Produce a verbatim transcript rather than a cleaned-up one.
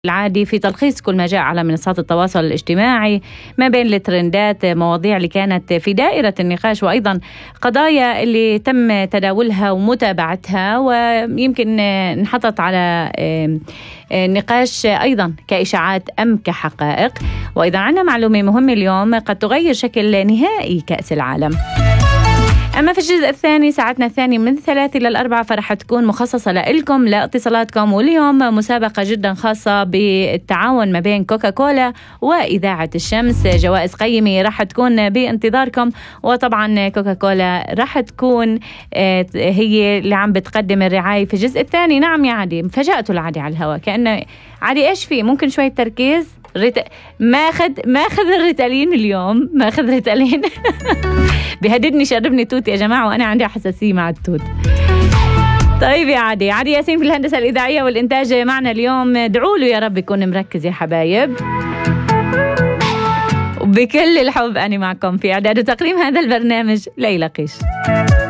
العادي في تلخيص كل ما جاء على منصات التواصل الاجتماعي ما بين الترندات، مواضيع اللي كانت في دائرة النقاش، وأيضا قضايا اللي تم تداولها ومتابعتها ويمكن انحطت على نقاش أيضا كإشاعات أم كحقائق. وأيضا عندنا معلومة مهمة اليوم قد تغير شكل نهائي كأس العالم. أما في الجزء الثاني ساعتنا الثانية من الثلاثة إلى الأربعة فرح تكون مخصصة لإلكم لاتصالاتكم، واليوم مسابقة جدا خاصة بالتعاون ما بين كوكاكولا وإذاعة الشمس، جوائز قيمة راح تكون بانتظاركم. وطبعا كوكاكولا راح تكون هي اللي عم بتقدم الرعاية في الجزء الثاني. نعم يا عادي، فجأته العادي على الهواء كأنه عادي إيش فيه، ممكن شوية تركيز. ريت... ماخذ ماخذ الريتالين اليوم، ماخذ ريتالين بهددني شربني توت يا جماعة، وأنا عندي حساسية مع التوت. طيب يا عادي، عادي ياسين في الهندسة الإذاعية والإنتاج معنا اليوم. ادعوا له يا رب يكون مركز يا حبايب. وبكل الحب أنا معكم في إعداد وتقديم هذا البرنامج ليلى قيش.